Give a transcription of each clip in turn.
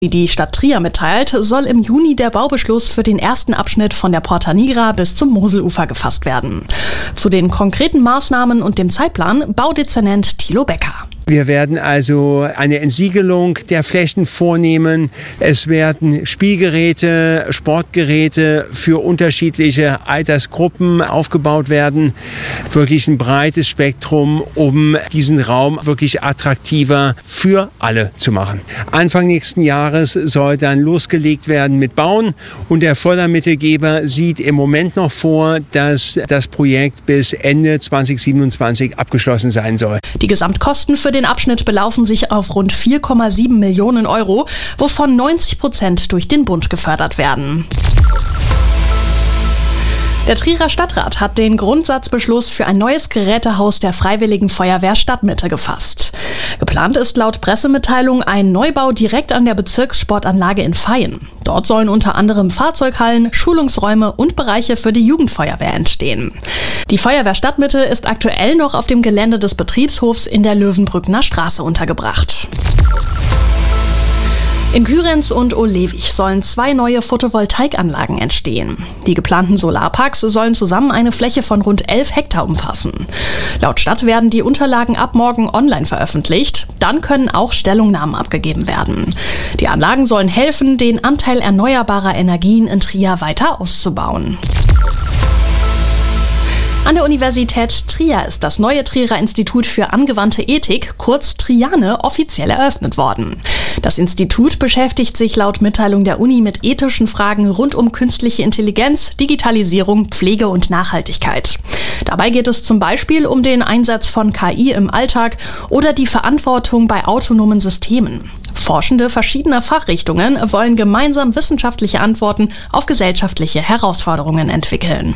Wie die Stadt Trier mitteilt, soll im Juni der Baubeschluss für den ersten Abschnitt von der Porta Nigra bis zum Moselufer gefasst werden. Zu den konkreten Maßnahmen und dem Zeitplan Baudezernent Thilo Becker. Wir werden also eine Entsiegelung der Flächen vornehmen. Es werden Spielgeräte, Sportgeräte für unterschiedliche Altersgruppen aufgebaut werden. Wirklich ein breites Spektrum, um diesen Raum wirklich attraktiver für alle zu machen. Anfang nächsten Jahres soll dann losgelegt werden mit Bauen und der Fördermittelgeber sieht im Moment noch vor, dass das Projekt bis Ende 2027 abgeschlossen sein soll. Die Gesamtkosten für den Abschnitt belaufen sich auf rund 4,7 Millionen Euro, wovon 90% durch den Bund gefördert werden. Der Trierer Stadtrat hat den Grundsatzbeschluss für ein neues Gerätehaus der Freiwilligen Feuerwehr Stadtmitte gefasst. Geplant ist laut Pressemitteilung ein Neubau direkt an der Bezirkssportanlage in Vaihingen. Dort sollen unter anderem Fahrzeughallen, Schulungsräume und Bereiche für die Jugendfeuerwehr entstehen. Die Feuerwehr Stadtmitte ist aktuell noch auf dem Gelände des Betriebshofs in der Löwenbrückner Straße untergebracht. In Kyrenz und Ohlewig sollen 2 neue Photovoltaikanlagen entstehen. Die geplanten Solarparks sollen zusammen eine Fläche von rund 11 Hektar umfassen. Laut Stadt werden die Unterlagen ab morgen online veröffentlicht. Dann können auch Stellungnahmen abgegeben werden. Die Anlagen sollen helfen, den Anteil erneuerbarer Energien in Trier weiter auszubauen. An der Universität Trier ist das neue Trierer Institut für angewandte Ethik, kurz TRIANE, offiziell eröffnet worden. Das Institut beschäftigt sich laut Mitteilung der Uni mit ethischen Fragen rund um künstliche Intelligenz, Digitalisierung, Pflege und Nachhaltigkeit. Dabei geht es zum Beispiel um den Einsatz von KI im Alltag oder die Verantwortung bei autonomen Systemen. Forschende verschiedener Fachrichtungen wollen gemeinsam wissenschaftliche Antworten auf gesellschaftliche Herausforderungen entwickeln.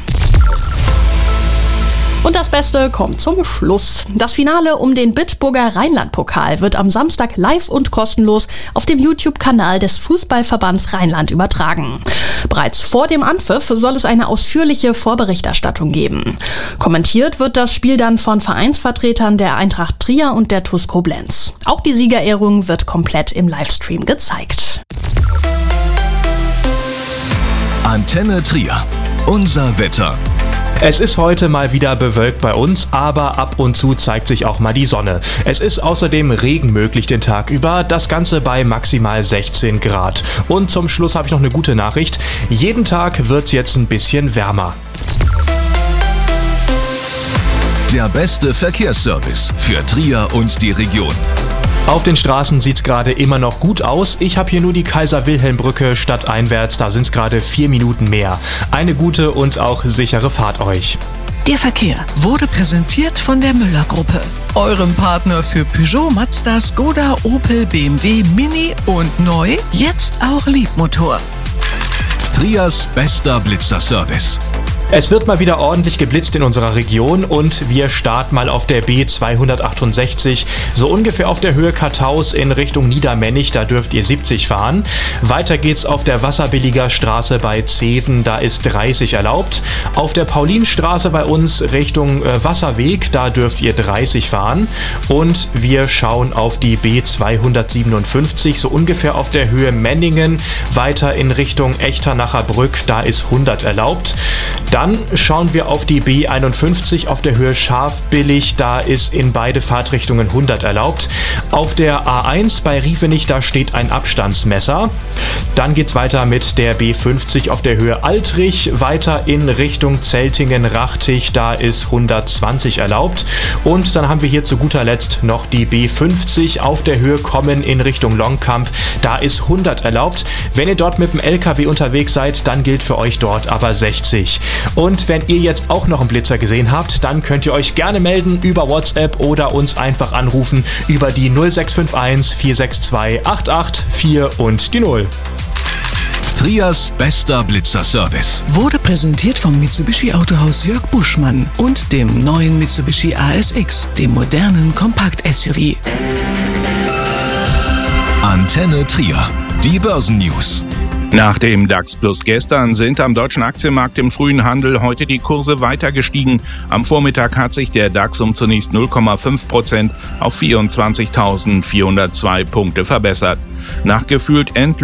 Und das Beste kommt zum Schluss. Das Finale um den Bitburger Rheinland-Pokal wird am Samstag live und kostenlos auf dem YouTube-Kanal des Fußballverbands Rheinland übertragen. Bereits vor dem Anpfiff soll es eine ausführliche Vorberichterstattung geben. Kommentiert wird das Spiel dann von Vereinsvertretern der Eintracht Trier und der TuS Koblenz. Auch die Siegerehrung wird komplett im Livestream gezeigt. Antenne Trier. Unser Wetter. Es ist heute mal wieder bewölkt bei uns, aber ab und zu zeigt sich auch mal die Sonne. Es ist außerdem Regen möglich den Tag über, das Ganze bei maximal 16 Grad. Und zum Schluss habe ich noch eine gute Nachricht. Jeden Tag wird es jetzt ein bisschen wärmer. Der beste Verkehrsservice für Trier und die Region. Auf den Straßen sieht es gerade immer noch gut aus. Ich habe hier nur die Kaiser-Wilhelm-Brücke stadteinwärts, da sind es gerade 4 Minuten mehr. Eine gute und auch sichere Fahrt euch. Der Verkehr wurde präsentiert von der Müller-Gruppe, eurem Partner für Peugeot, Mazda, Skoda, Opel, BMW, Mini und neu, jetzt auch Liebmotor. Triers bester Blitzerservice. Es wird mal wieder ordentlich geblitzt in unserer Region und wir starten mal auf der B268, so ungefähr auf der Höhe Kartaus in Richtung Niedermennig, da dürft ihr 70 fahren. Weiter geht's auf der Wasserbilliger Straße bei Zeven, da ist 30 erlaubt. Auf der Paulinstraße bei uns Richtung Wasserweg, da dürft ihr 30 fahren. Und wir schauen auf die B257, so ungefähr auf der Höhe Menningen, weiter in Richtung Echternacher Brück, da ist 100 erlaubt. Dann schauen wir auf die B51 auf der Höhe Scharfbillig, da ist in beide Fahrtrichtungen 100 erlaubt. Auf der A1 bei Rievenich, da steht ein Abstandsmesser. Dann geht's weiter mit der B50 auf der Höhe Altrich, weiter in Richtung Zeltingen-Rachtig, da ist 120 erlaubt. Und dann haben wir hier zu guter Letzt noch die B50 auf der Höhe Kommen in Richtung Longkamp, da ist 100 erlaubt. Wenn ihr dort mit dem LKW unterwegs seid, dann gilt für euch dort aber 60. Und wenn ihr jetzt auch noch einen Blitzer gesehen habt, dann könnt ihr euch gerne melden über WhatsApp oder uns einfach anrufen über die 0651 462 884 und die 0. Triers bester Blitzerservice. Wurde präsentiert vom Mitsubishi Autohaus Jörg Buschmann und dem neuen Mitsubishi ASX, dem modernen Kompakt-SUV. Antenne Trier. Die Börsennews. Nach dem DAX Plus gestern sind am deutschen Aktienmarkt im frühen Handel heute die Kurse weiter gestiegen. Am Vormittag hat sich der DAX um zunächst 0,5% auf 24.402 Punkte verbessert. Nach gefühlt